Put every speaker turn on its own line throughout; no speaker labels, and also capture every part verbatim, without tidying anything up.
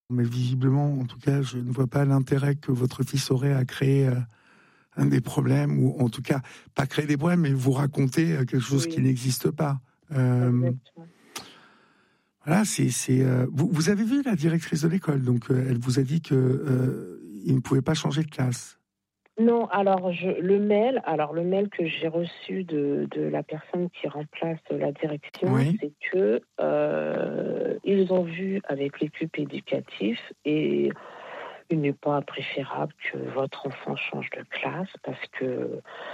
Mais visiblement, en tout cas, je ne vois pas l'intérêt que votre fils aurait à créer euh, un des problèmes, ou en tout cas, pas créer des problèmes, mais vous raconter euh, quelque chose
Oui.
qui n'existe pas. Euh,
Exactement.
voilà, c'est... c'est euh, vous, vous avez vu la directrice de l'école, donc euh, elle vous a dit que euh, il ne pouvait pas changer de classe.
Non, alors je, le mail, alors le mail que j'ai reçu de, de la personne qui remplace la direction,
Oui.
c'est que euh, ils ont vu avec l'équipe éducative et il n'est pas préférable que votre enfant change de classe parce que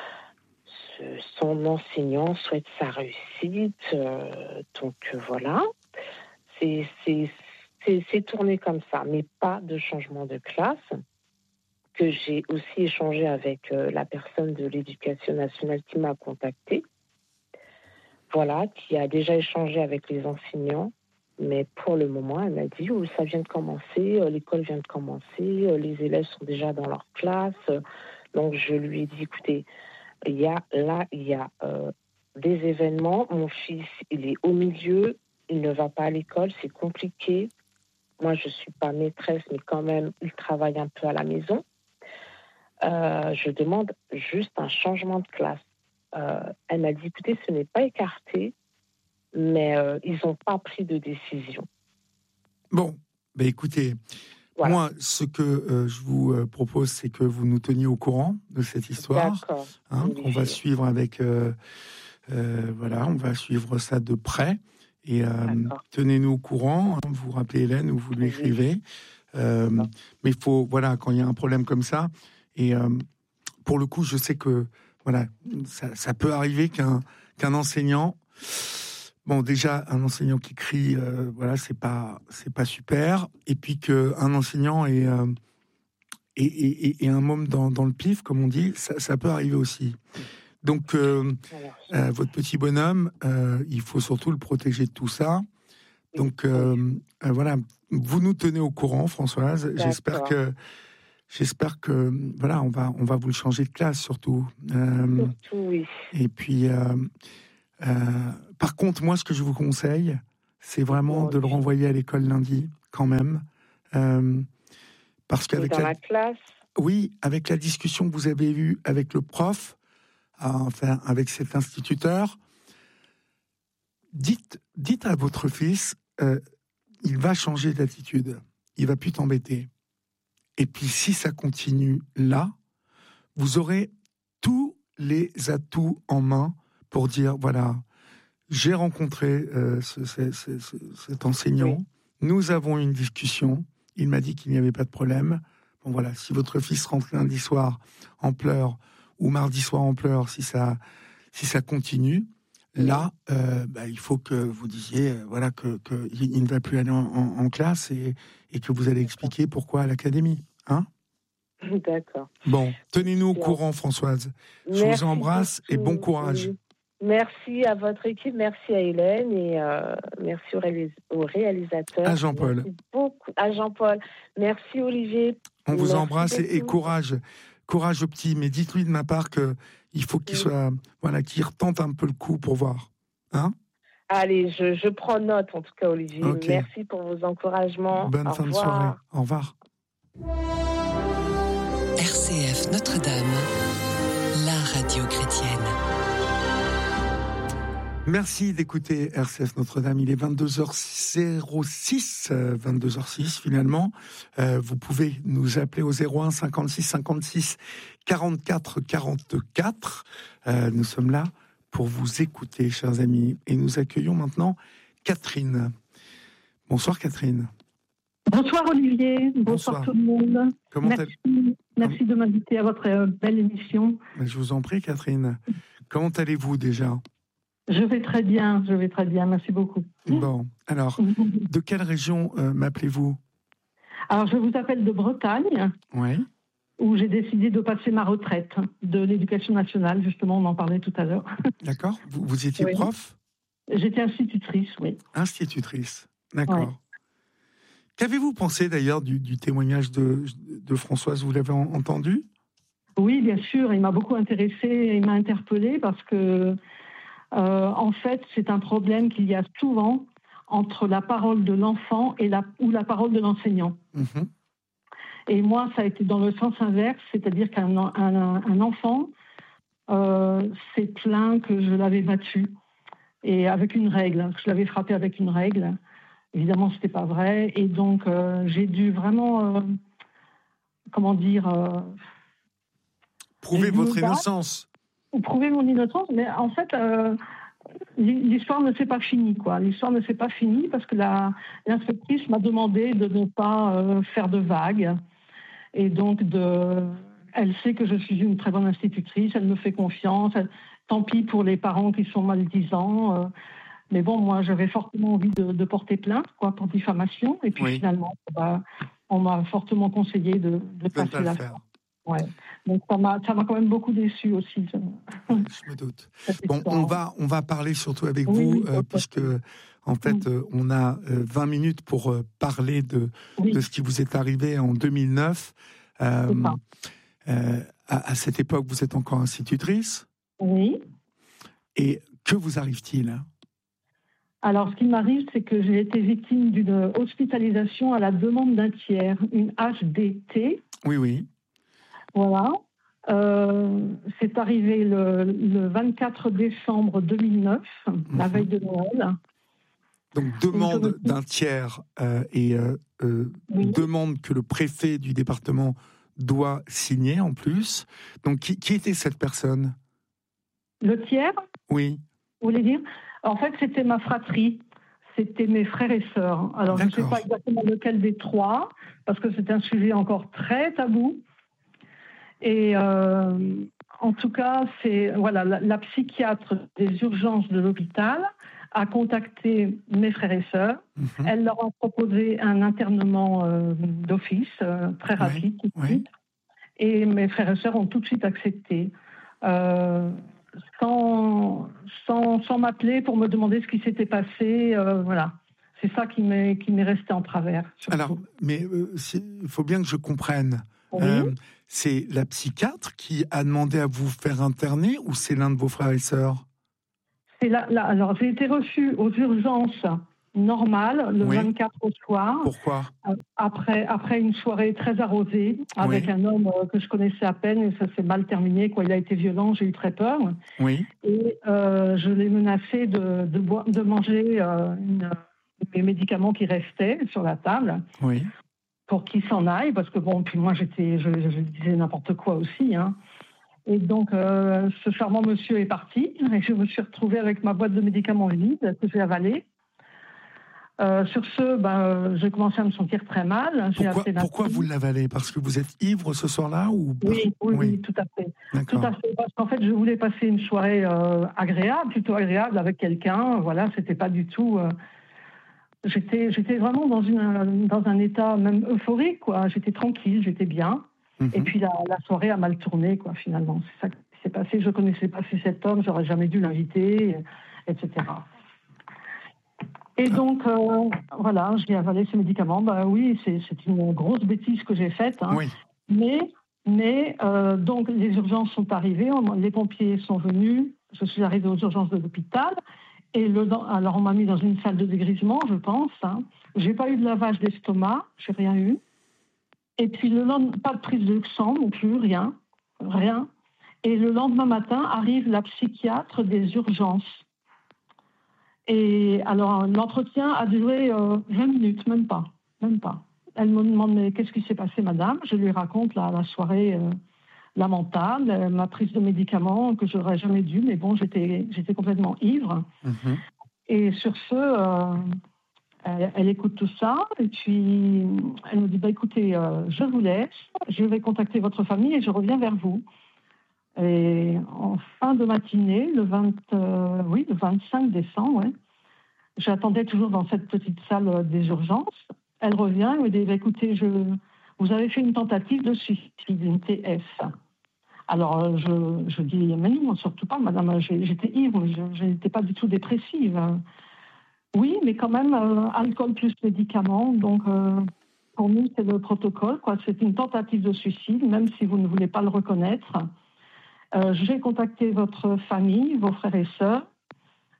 ce- son enseignant souhaite sa réussite. euh, donc euh, voilà, c'est, c'est, c'est, c'est tourné comme ça, mais pas de changement de classe. Que j'ai aussi échangé avec euh, la personne de l'Éducation nationale qui m'a contactée, voilà, qui a déjà échangé avec les enseignants, mais pour le moment, elle m'a dit, oh, ça vient de commencer, euh, l'école vient de commencer, euh, les élèves sont déjà dans leur classe, euh, donc je lui ai dit, écoutez, il y a, là, il y a euh, des événements, mon fils, il est au milieu, il ne va pas à l'école, c'est compliqué, moi je ne suis pas maîtresse, mais quand même, il travaille un peu à la maison. Euh, je demande juste un changement de classe. Euh, elle m'a dit, écoutez, ce n'est pas écarté, mais euh, ils n'ont pas pris de décision.
Bon, ben écoutez,
Voilà.
moi, ce que euh, je vous euh, propose, c'est que vous nous teniez au courant de cette histoire.
D'accord.
Hein,
Oui,
qu'on va suivre avec... Euh, euh, voilà, on va suivre ça de près. Et euh, tenez-nous au courant. Hein, vous rappelez Hélène ou vous lui écrivez. Euh, mais il faut, voilà, quand il y a un problème comme ça, et euh, pour le coup, je sais que voilà, ça, ça peut arriver qu'un qu'un enseignant, bon, déjà un enseignant qui crie, euh, voilà, c'est pas c'est pas super, et puis que un enseignant est euh, et, et, et un môme dans, dans le pif, comme on dit, ça, ça peut arriver aussi. Donc, euh, euh, votre petit bonhomme, euh, il faut surtout le protéger de tout ça. Donc, euh, euh, voilà, vous nous tenez au courant, Françoise.
D'accord.
J'espère que, j'espère que, voilà, on va, on va vous le changer de classe surtout. Euh,
surtout, oui.
Et puis, euh, euh, par contre, moi, ce que je vous conseille, c'est vraiment de le renvoyer à l'école lundi, quand même, euh, parce qu'avec
dans
la,
la classe.
Oui, avec la discussion que vous avez eue avec le prof, enfin avec cet instituteur, dites, dites à votre fils, euh, il va changer d'attitude, il va plus t'embêter. Et puis si ça continue là, vous aurez tous les atouts en main pour dire, voilà, j'ai rencontré euh, ce, ce, ce, ce, cet enseignant, oui. Nous avons eu une discussion, il m'a dit qu'il n'y avait pas de problème. Bon voilà, si votre fils rentre lundi soir en pleurs, ou mardi soir en pleurs, si ça, si ça continue, là, euh, bah, il faut que vous disiez, euh, voilà, que, que il ne va plus aller en, en, en classe et, et que vous allez expliquer pourquoi à l'académie, hein.
D'accord.
Bon, tenez-nous au courant, Françoise. Je
merci
vous embrasse
beaucoup.
Et bon courage.
Oui. Merci à votre équipe, merci à Hélène et euh, merci au, réalis- au réalisateur.
À Jean-Paul.
Merci beaucoup à Jean-Paul. Merci Olivier.
On vous
merci
embrasse et, et courage, courage au petit. Mais dites-lui de ma part que il faut qu'il oui. soit, voilà, qu'il retente un peu le coup pour voir, hein.
Allez, je, je prends note en tout cas, Olivier. Okay. Merci pour vos encouragements.
Bonne
Au
fin
revoir.
de soirée. Au revoir.
R C F Notre-Dame, la radio chrétienne.
Merci d'écouter R C F Notre-Dame. Il est vingt-deux heures zéro six, vingt-deux heures six finalement. Euh, vous pouvez nous appeler au zéro un cinquante-six cinquante-six quarante-quatre quarante-quatre. Euh, nous sommes là pour vous écouter, chers amis. Et nous accueillons maintenant Catherine. Bonsoir Catherine.
Bonsoir Olivier, bonsoir, bonsoir tout le monde.
Comment
merci, merci de m'inviter à votre belle émission.
Je vous en prie Catherine. Comment allez-vous déjà ?
Je vais très bien, je vais très bien, merci beaucoup.
Bon, alors, de quelle région euh, m'appelez-vous ?
Alors, je vous appelle de Bretagne,
oui.
Où j'ai décidé de passer ma retraite de l'éducation nationale, justement, on en parlait tout à l'heure.
D'accord, vous, vous étiez oui. prof ?
J'étais institutrice, oui.
Institutrice, d'accord.
Ouais.
Qu'avez-vous pensé d'ailleurs du, du témoignage de, de Françoise ? Vous l'avez entendu ?
Oui, bien sûr, il m'a beaucoup intéressée, il m'a interpellée parce que, euh, en fait, c'est un problème qu'il y a souvent entre la parole de l'enfant et la, ou la parole de l'enseignant. Mmh. Et moi, ça a été dans le sens inverse, c'est-à-dire qu'un un, un enfant euh, s'est plaint que je l'avais battu, et avec une règle, que je l'avais frappé avec une règle. Évidemment, ce n'était pas vrai, et donc euh, j'ai dû vraiment, euh, comment dire... Euh,
prouver votre innocence.
Prouver mon innocence, mais en fait... Euh, L'histoire ne s'est pas finie, quoi. L'histoire ne s'est pas finie parce que la, l'inspectrice m'a demandé de ne pas euh, faire de vagues. Et donc, de, elle sait que je suis une très bonne institutrice, elle me fait confiance. Elle, tant pis pour les parents qui sont maldisants. Euh, mais bon, moi, j'avais fortement envie de, de porter plainte, quoi, pour diffamation. Et puis oui. Finalement, bah, on m'a fortement conseillé de, de passer la faire. Ouais. Donc ça m'a, ça m'a quand même beaucoup déçue aussi. Je,
je me doute. Bon, on va, on va parler surtout avec oui, vous, oui, euh, puisque en fait, oui. euh, on a euh, vingt minutes pour euh, parler de, oui. de ce qui vous est arrivé en deux mille neuf. Euh, euh, à, à cette époque, vous êtes encore institutrice.
Oui.
Et que vous arrive-t-il ?
Alors, ce qui m'arrive, c'est que j'ai été victime d'une hospitalisation à la demande d'un tiers, une H D T.
Oui, oui.
Voilà. Euh, c'est arrivé le, le vingt-quatre décembre deux mille neuf, mmh. la veille de Noël.
Donc, demande je... d'un tiers euh, et euh, euh, oui. demande que le préfet du département doit signer en plus. Donc, qui, qui était cette personne ?
Le tiers ?
Oui.
Vous voulez dire ? En fait, c'était ma fratrie. C'était mes frères et sœurs. Alors, D'accord. je ne sais pas exactement lequel des trois, parce que c'est un sujet encore très tabou. Et euh, en tout cas, c'est voilà, la, la psychiatre des urgences de l'hôpital a contacté mes frères et sœurs. Mm-hmm. Elle leur a proposé un internement euh, d'office euh, très rapide.
Oui, oui.
Et mes frères et sœurs ont tout de suite accepté, euh, sans, sans, sans m'appeler pour me demander ce qui s'était passé. Euh, voilà. C'est ça qui m'est, qui m'est resté en travers. Surtout.
Alors, mais il euh, faut bien que je comprenne.
Oui.
Euh, c'est la psychiatre qui a demandé à vous faire interner ou c'est l'un de vos frères et sœurs ?
C'est là, là, alors, j'ai été reçue aux urgences normales le oui. vingt-quatre au soir.
Pourquoi ?
Après, après une soirée très arrosée avec oui. un homme que je connaissais à peine et ça s'est mal terminé. Quoi. Il a été violent, j'ai eu très peur.
Oui.
Et euh, je l'ai menacé de, de, boire, de manger euh, une, les médicaments qui restaient sur la table.
Oui.
Pour qu'il s'en aille, parce que bon, puis moi j'étais, je, je disais n'importe quoi aussi, hein. Et donc euh, ce charmant monsieur est parti, et je me suis retrouvée avec ma boîte de médicaments vide que j'ai avalée. Euh, sur ce, ben, j'ai commencé à me sentir très mal. J'ai
pourquoi pourquoi vous l'avalez ? Parce que vous êtes ivre ce soir-là ou...
oui, oui, oui, oui, tout à fait.
D'accord.
Tout à fait, parce qu'en fait, je voulais passer une soirée euh, agréable, plutôt agréable avec quelqu'un. Voilà, c'était pas du tout... Euh, J'étais, j'étais vraiment dans, une, dans un état même euphorique, quoi. J'étais tranquille, j'étais bien. Mmh. Et puis la, la soirée a mal tourné, quoi, finalement. C'est ça qui s'est passé. Je ne connaissais pas cet homme, j'aurais jamais dû l'inviter, et cetera. Et donc, euh, voilà, j'ai avalé ces médicaments. Bah oui, c'est, c'est une grosse bêtise que j'ai faite. Hein.
Oui.
Mais, mais euh, donc, les urgences sont arrivées, les pompiers sont venus. Je suis arrivée aux urgences de l'hôpital. Et le, alors, on m'a mis dans une salle de dégrisement, je pense. Hein. Je n'ai pas eu de lavage d'estomac, je n'ai rien eu. Et puis, le lendemain, pas de prise de sang non plus, rien. Rien. Et le lendemain matin, arrive la psychiatre des urgences. Et alors, l'entretien a duré euh, vingt minutes, même pas. Même pas. Elle me demande, mais qu'est-ce qui s'est passé, madame ? Je lui raconte la, la soirée... Euh, lamentable, ma prise de médicaments que j'aurais jamais dû, mais bon, j'étais, j'étais complètement ivre. Mmh. Et sur ce, euh, elle, elle écoute tout ça, et puis elle me dit, bah, écoutez, euh, je vous laisse, je vais contacter votre famille et je reviens vers vous. Et en fin de matinée, le, vingt, euh, oui, le vingt-cinq décembre, ouais, j'attendais toujours dans cette petite salle des urgences. Elle revient et me dit, bah, écoutez, je, vous avez fait une tentative de suicide, une T F. Alors, je, je dis, mais non, surtout pas, madame, j'étais ivre, je, je n'étais pas du tout dépressive. Oui, mais quand même, euh, alcool plus médicaments, donc euh, pour nous, c'est le protocole, quoi. C'est une tentative de suicide, même si vous ne voulez pas le reconnaître. Euh, j'ai contacté votre famille, vos frères et sœurs,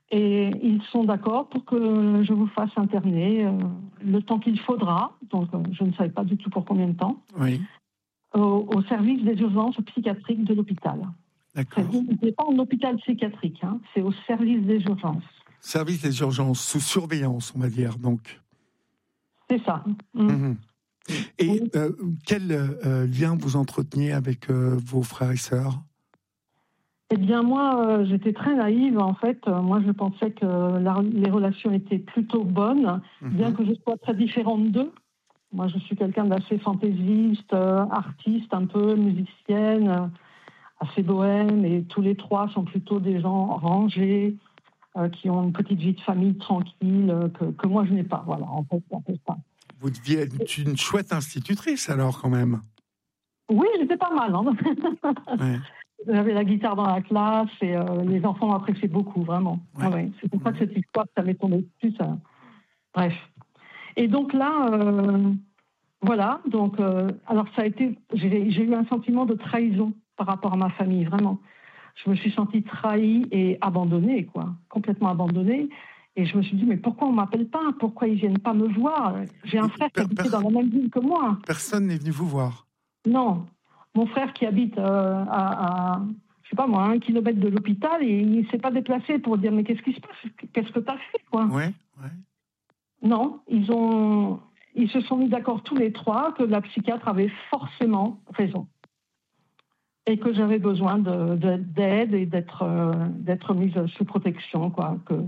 Et ils sont d'accord pour que je vous fasse interner euh, le temps qu'il faudra, donc euh, je ne savais pas du tout pour combien de temps,
oui.
au, au service des urgences psychiatriques de l'hôpital.
D'accord.
Ce n'est pas en hôpital psychiatrique, hein, c'est au service des urgences.
Service des urgences, sous surveillance, on va dire, donc.
C'est ça. Mmh.
Mmh. Et oui. euh, quel euh, lien vous entreteniez avec euh, vos frères et sœurs ?
Eh bien, moi, euh, j'étais très naïve, en fait. Euh, moi, je pensais que la, les relations étaient plutôt bonnes, mmh. bien que je sois très différente d'eux. Moi, je suis quelqu'un d'assez fantaisiste, euh, artiste, un peu musicienne, euh, assez bohème, et tous les trois sont plutôt des gens rangés, euh, qui ont une petite vie de famille tranquille, euh, que, que moi, je n'ai pas. Voilà, en fait, en fait ça.
Vous deviez être une chouette institutrice, alors, quand même.
Oui, j'étais pas mal. Hein. Ouais. J'avais la guitare dans la classe et euh, les enfants m'appréciaient beaucoup, vraiment. Ouais. Ouais. C'est pour ça que cette histoire, ça m'est tombé dessus. Ça... Bref. Et donc là, euh, voilà. Donc, euh, alors ça a été, j'ai, j'ai eu un sentiment de trahison par rapport à ma famille, vraiment. Je me suis sentie trahie et abandonnée, quoi, complètement abandonnée. Et je me suis dit, mais pourquoi on m'appelle pas ? Pourquoi ils viennent pas me voir ? J'ai un frère qui habitait per- dans la même ville que moi.
Personne n'est venu vous voir ?
Non. Mon frère qui habite euh, à, à, je sais pas moi, un kilomètre de l'hôpital, et il ne s'est pas déplacé pour dire mais qu'est-ce qui se passe ? Qu'est-ce que tu as fait, quoi ?
Ouais, ouais.
Non, ils ont, ils se sont mis d'accord tous les trois que la psychiatre avait forcément raison et que j'avais besoin de, de, d'aide et d'être, euh, d'être mise sous protection, quoi. Que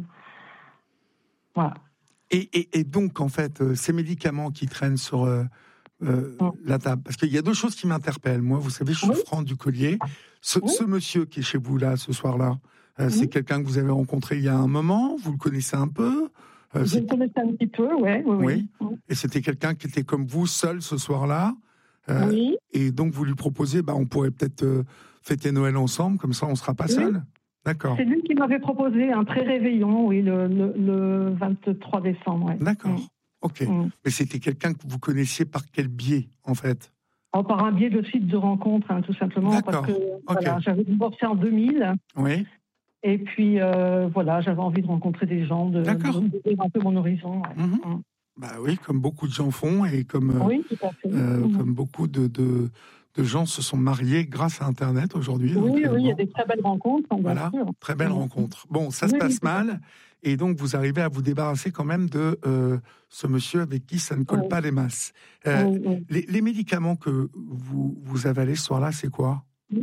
voilà.
Et, et, et donc en fait, euh, ces médicaments qui traînent sur euh, Euh, mmh. la table. Parce qu'il y a deux choses qui m'interpellent. Moi, vous savez, je suis oui. Franck du Collier. Ce, oui. ce monsieur qui est chez vous, là, ce soir-là, euh, oui. c'est quelqu'un que vous avez rencontré il y a un moment ? Vous le connaissez un peu ?
euh, Je le connaissais un petit peu, ouais, oui.
Oui. oui. Et c'était quelqu'un qui était comme vous, seul, ce soir-là. Euh,
oui.
Et donc, vous lui proposez, bah, on pourrait peut-être euh, fêter Noël ensemble, comme ça, on ne sera pas oui. seul. D'accord.
C'est lui qui m'avait proposé un pré-réveillon, oui, le, le, le vingt-trois décembre. Ouais.
D'accord. Mmh. Ok, mmh. Mais c'était quelqu'un que vous connaissiez par quel biais, en fait ?
Oh, par un biais de site de rencontre, hein, tout simplement.
D'accord.
Parce que
okay.
voilà, j'avais divorcé en deux mille.
Oui.
Et puis, euh, voilà, j'avais envie de rencontrer des gens, de,
D'accord.
d'ouvrir un peu mon horizon. Ouais.
Mmh. Mmh. Bah oui, comme beaucoup de gens font, et comme, euh,
oui, tout à fait.
Euh,
mmh.
comme beaucoup de, de, de gens se sont mariés grâce à Internet aujourd'hui.
Oui,
donc,
oui, il y a des très belles rencontres. Bien
voilà,
sûr.
très belles mmh. rencontres. Bon, ça oui, se passe oui, mal. Et donc, vous arrivez à vous débarrasser quand même de euh, ce monsieur avec qui ça ne colle oui. pas les masses. Euh, oui, oui. Les, les médicaments que vous, vous avalez ce soir-là, c'est quoi ?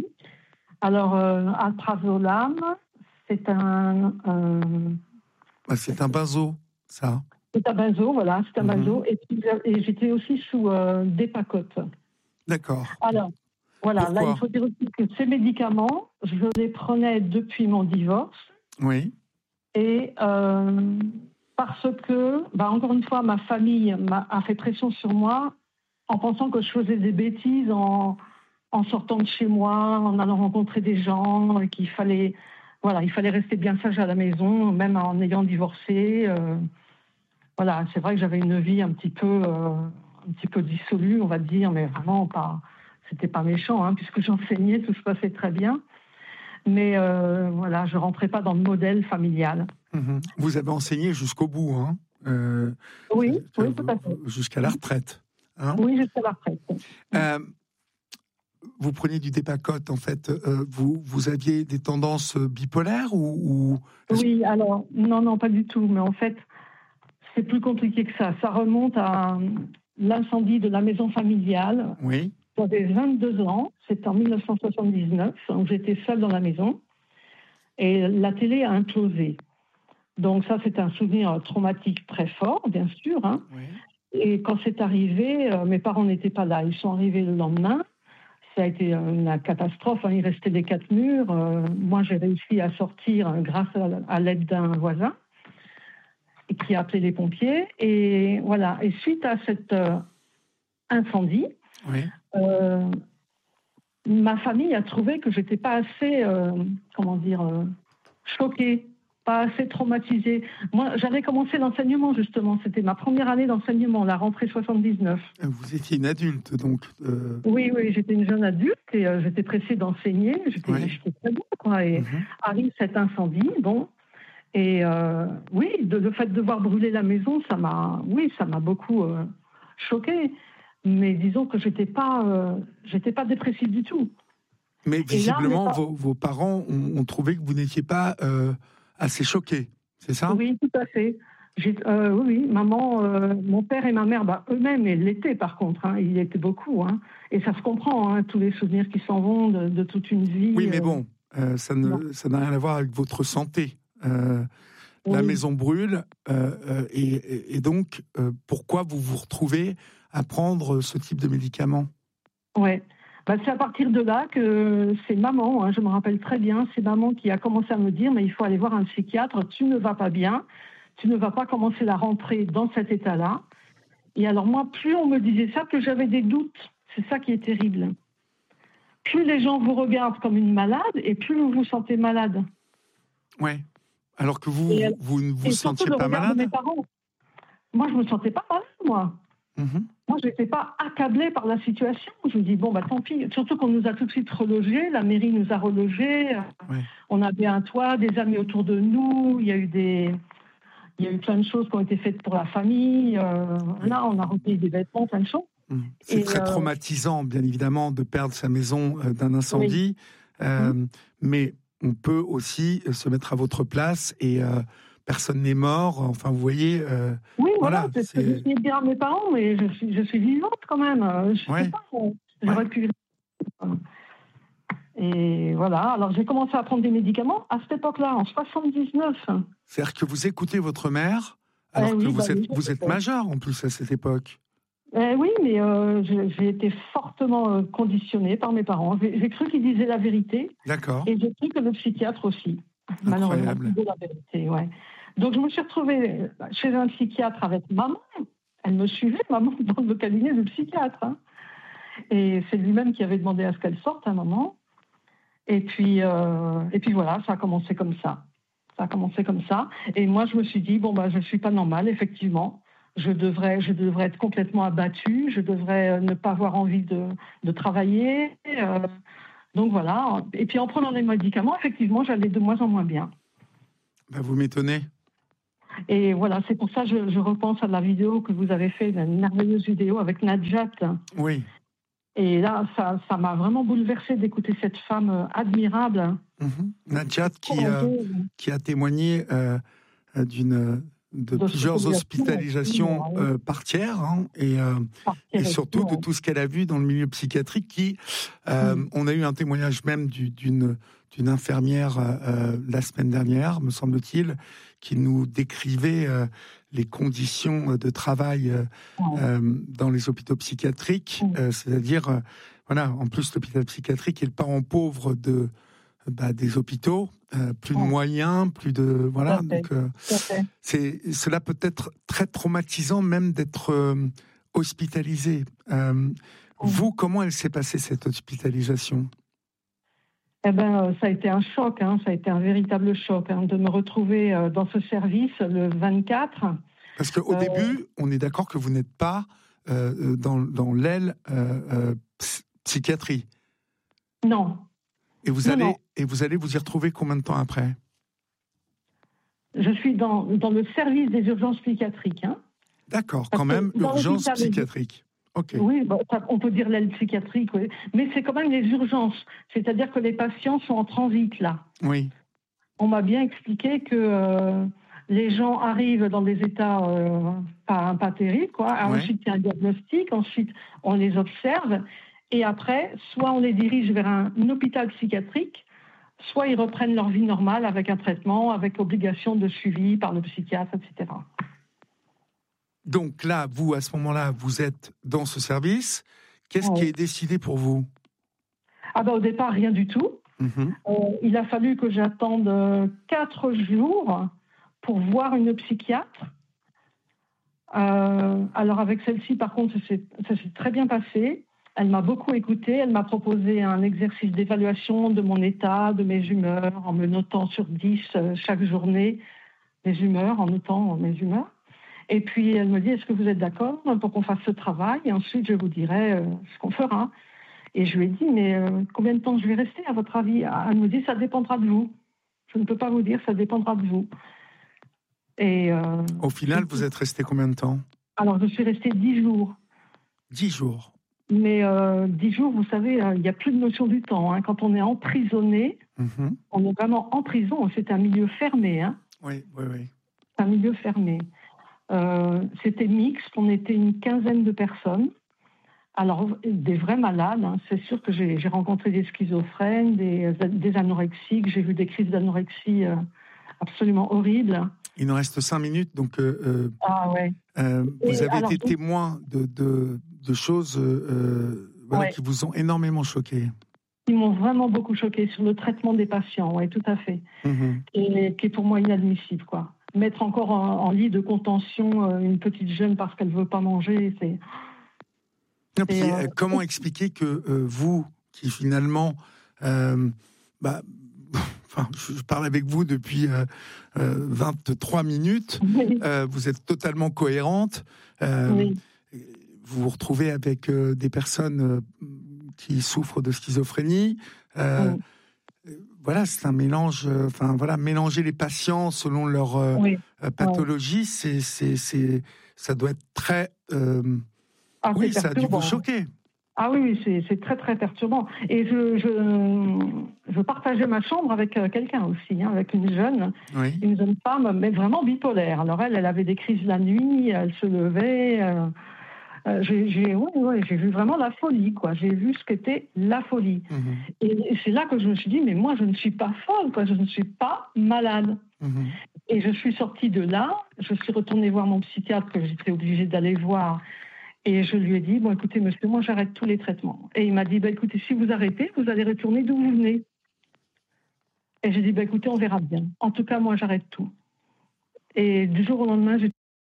Alors, euh, alprazolam, c'est un... Euh...
Ah, c'est un benzo, ça.
C'est un benzo, voilà, c'est un mm-hmm. benzo. Et, puis, et j'étais aussi sous euh, Depakote.
D'accord.
Alors, voilà,
Pourquoi ?
là, il faut dire aussi que ces médicaments, je les prenais depuis mon divorce.
Oui.
Et euh, parce que, bah, encore une fois, ma famille m'a, a fait pression sur moi en pensant que je faisais des bêtises en, en sortant de chez moi, en allant rencontrer des gens, et qu'il fallait, voilà, il fallait rester bien sage à la maison, même en ayant divorcé. Euh, voilà, c'est vrai que j'avais une vie un petit peu, euh, un petit peu dissolue, on va dire, mais vraiment pas, c'était pas méchant, hein, puisque j'enseignais, tout se passait très bien. Mais euh, voilà, je rentrais pas dans le modèle familial.
Mmh. Vous avez enseigné jusqu'au bout, hein euh,
Oui, oui, tout à fait.
Jusqu'à la retraite. Hein
oui, jusqu'à la retraite.
Euh, vous preniez du Depakote, en fait. Euh, vous, vous aviez des tendances bipolaires ou, ou
Oui, alors, non, non, pas du tout. Mais en fait, c'est plus compliqué que ça. Ça remonte à l'incendie de la maison familiale.
Oui.
J'avais vingt-deux ans, c'était en dix-neuf cent soixante-dix-neuf, donc j'étais seule dans la maison, et la télé a implosé. Donc ça, c'est un souvenir traumatique très fort, bien sûr. Hein.
Oui.
Et quand c'est arrivé, euh, mes parents n'étaient pas là, ils sont arrivés le lendemain. Ça a été une catastrophe, hein. Il restait des quatre murs. Euh, moi, j'ai réussi à sortir euh, grâce à, à l'aide d'un voisin et qui a appelé les pompiers. Et voilà. Et suite à cet euh, incendie,
oui.
euh, ma famille a trouvé que j'étais pas assez, euh, comment dire, euh, choquée, pas assez traumatisée. Moi, j'avais commencé l'enseignement, justement. C'était ma première année d'enseignement, la rentrée soixante-dix-neuf.
Vous étiez une adulte, donc euh...
Oui, oui, j'étais une jeune adulte et euh, j'étais pressée d'enseigner. J'étais,
oui.
j'étais très bien, quoi. Et mm-hmm. arrive cet incendie, bon. Et euh, oui, de, le fait de devoir brûler la maison, ça m'a, oui, ça m'a beaucoup euh, choquée. Mais disons que j'étais pas, euh, j'étais pas dépressive du tout.
Mais visiblement, là, vos, vos parents ont, ont trouvé que vous n'étiez pas euh, assez choquée, c'est ça?
Oui, tout à fait. J'ai, euh, oui, oui, maman, euh, mon père et ma mère, bah, eux-mêmes, ils l'étaient par contre, hein, ils l'étaient beaucoup. Hein, et ça se comprend, hein, tous les souvenirs qui s'en vont de, de toute une vie.
Oui, mais bon, euh, ça, ne, ça n'a rien à voir avec votre santé. Euh, oui. La maison brûle, euh, et, et donc, euh, pourquoi vous vous retrouvez à prendre ce type de médicaments?
Ouais. Bah, c'est à partir de là que c'est maman, hein, je me rappelle très bien, c'est maman qui a commencé à me dire, mais il faut aller voir un psychiatre, tu ne vas pas bien, tu ne vas pas commencer la rentrée dans cet état-là. Et alors moi, plus on me disait ça, plus j'avais des doutes. C'est ça qui est terrible. Plus les gens vous regardent comme une malade, et plus vous vous sentez malade.
Ouais. Alors que vous, et, vous ne vous sentiez pas malade?
Mes parents. Moi, je ne me sentais pas malade, moi. Mmh. Moi, je n'étais pas accablée par la situation. Je me dis, bon, bah tant pis. Surtout qu'on nous a tout de suite relogés. La mairie nous a relogés. Ouais. On avait un toit, des amis autour de nous. Il y a eu des... Il y a eu plein de choses qui ont été faites pour la famille. Euh, oui. Là, on a repris des vêtements, plein de choses.
Mmh. C'est et très euh... traumatisant, bien évidemment, de perdre sa maison euh, d'un incendie. Oui. Euh, mmh. Mais on peut aussi se mettre à votre place et... Euh, personne n'est mort, enfin vous voyez... Euh,
oui, voilà, voilà c'est ce que je suis dire à mes parents, mais je suis, je suis vivante quand même. Je
ouais.
sais pas, j'aurais ouais. pu... Et voilà, alors j'ai commencé à prendre des médicaments à cette époque-là, en soixante-dix-neuf.
C'est-à-dire que vous écoutez votre mère, alors eh que oui, vous, bah, êtes, oui, vous êtes majeur en plus à cette époque.
Eh oui, mais euh, j'ai, j'ai été fortement euh, conditionnée par mes parents. J'ai, j'ai cru qu'ils disaient la vérité.
D'accord.
Et j'ai cru que le psychiatre aussi.
Malheureusement,
disait la vérité, ouais. Donc, je me suis retrouvée chez un psychiatre avec maman. Elle me suivait, maman, dans le cabinet du psychiatre. Hein. Et c'est lui-même qui avait demandé à ce qu'elle sorte, à maman. Et puis, euh, et puis voilà, ça a commencé comme ça. Ça a commencé comme ça. Et moi, je me suis dit, bon, bah, je ne suis pas normale, effectivement. Je devrais, je devrais être complètement abattue. Je devrais ne pas avoir envie de, de travailler. Euh, donc voilà. Et puis, en prenant les médicaments, effectivement, j'allais de moins en moins bien.
Bah, vous m'étonnez.
Et voilà, c'est pour ça que je, je repense à la vidéo que vous avez fait, une merveilleuse vidéo avec Nadjat.
Oui.
Et là, ça, ça m'a vraiment bouleversée d'écouter cette femme admirable.
Mmh. Nadjat qui, euh, qui a témoigné euh, d'une, de, de plusieurs hospitalisations euh, par tiers, hein, et, euh, et surtout de tout ce qu'elle a vu dans le milieu psychiatrique. Qui, euh, mmh. On a eu un témoignage même du, d'une, d'une infirmière euh, la semaine dernière, me semble-t-il, qui nous décrivait euh, les conditions de travail euh, ouais. euh, dans les hôpitaux psychiatriques, ouais. euh, c'est-à-dire, euh, voilà, en plus l'hôpital psychiatrique est le parent pauvre de, bah, des hôpitaux, euh, plus ouais. de moyens, plus de... Voilà, donc euh, c'est, cela peut être très traumatisant même d'être euh, hospitalisé. Euh, ouais. Vous, comment elle s'est passée cette hospitalisation ?
Eh ben, ça a été un choc, hein, ça a été un véritable choc, hein, de me retrouver euh, dans ce service le vingt-quatre.
Parce qu'au euh... début, on est d'accord que vous n'êtes pas euh, dans, dans l'aile euh, euh, psychiatrie.
Non.
Et vous,
non,
allez,
non.
et vous allez vous y retrouver combien de temps après ?
Je suis dans, dans le service des urgences psychiatriques. Hein.
D'accord, quand même, urgences psychiatriques. Okay.
Oui, bah, ça, on peut dire l'aile psychiatrique, oui. Mais c'est quand même les urgences. C'est-à-dire que les patients sont en transit, là.
Oui.
On m'a bien expliqué que euh, les gens arrivent dans des états euh, pas, pas terribles, quoi. Ouais. Ensuite, il y a un diagnostic, ensuite, on les observe. Et après, soit on les dirige vers un, un hôpital psychiatrique, soit ils reprennent leur vie normale avec un traitement, avec obligation de suivi par le psychiatre, et cetera.
Donc là, vous, à ce moment-là, vous êtes dans ce service. Qu'est-ce ouais. qui est décidé pour vous ?
Ah ben, au départ, rien du tout. Mm-hmm. Euh, il a fallu que j'attende quatre jours pour voir une psychiatre. Euh, alors avec celle-ci, par contre, ça s'est, ça s'est très bien passé. Elle m'a beaucoup écoutée. Elle m'a proposé un exercice d'évaluation de mon état, de mes humeurs, en me notant sur dix euh, chaque journée mes humeurs, en notant mes humeurs. Et puis, elle me dit, est-ce que vous êtes d'accord pour qu'on fasse ce travail ? Et ensuite, je vous dirai euh, ce qu'on fera. Et je lui ai dit, mais euh, combien de temps je vais rester, à votre avis ? Elle me dit, ça dépendra de vous. Je ne peux pas vous dire, ça dépendra de vous. Et, euh,
Au final, vous êtes resté combien de temps?
Alors, je suis restée dix jours.
Dix jours.
Mais euh, dix jours, vous savez, il n'y a plus de notion du temps. Hein. Quand on est emprisonné, mm-hmm. on est vraiment en prison. C'est un milieu fermé. Hein.
Oui, oui, oui.
Un milieu fermé. Euh, c'était mixte. On était une quinzaine de personnes. Alors, des vrais malades. Hein. C'est sûr que j'ai, j'ai rencontré des schizophrènes, des, des anorexiques. J'ai vu des crises d'anorexie euh, absolument horribles.
Il nous reste cinq minutes, donc euh,
ah, ouais.
euh, vous
Et
avez
alors,
été témoin de, de, de choses euh, voilà, ouais. qui vous ont énormément choqué.
Qui m'ont vraiment beaucoup choqué sur le traitement des patients, oui, tout à fait. Mmh. Et qui est pour moi inadmissible, quoi. Mettre encore en, en lit de contention euh, une petite jeune parce qu'elle ne veut pas manger, c'est...
Non, puis, euh, comment expliquer que euh, vous, qui finalement... Euh, bah, Enfin, je parle avec vous depuis euh, euh, vingt-trois minutes. Oui. Euh, vous êtes totalement cohérente. Euh, oui. Vous vous retrouvez avec euh, des personnes euh, qui souffrent de schizophrénie. Euh, oui. Voilà, c'est un mélange. Enfin, euh, voilà, mélanger les patients selon leur euh, oui. pathologie, oui. c'est, c'est, c'est, ça doit être très. Euh, ah, oui, ça a dû vous choquer.
Ah oui, c'est, c'est très, très perturbant. Et je, je, je partageais ma chambre avec quelqu'un aussi, hein, avec une jeune, oui. une jeune femme, mais vraiment bipolaire. Alors elle, elle avait des crises la nuit, elle se levait. Euh, euh, j'ai, j'ai, ouais, ouais, j'ai vu vraiment la folie, quoi. J'ai vu ce qu'était la folie. Mm-hmm. Et, et c'est là que je me suis dit, mais moi, je ne suis pas folle, quoi. Je ne suis pas malade. Mm-hmm. Et je suis sortie de là, je suis retournée voir mon psychiatre que j'étais obligée d'aller voir. Et je lui ai dit, bon, écoutez, monsieur, moi, j'arrête tous les traitements. Et il m'a dit, bah, écoutez, si vous arrêtez, vous allez retourner d'où vous venez. Et j'ai dit, bah, écoutez, on verra bien. En tout cas, moi, j'arrête tout. Et du jour au lendemain, j'ai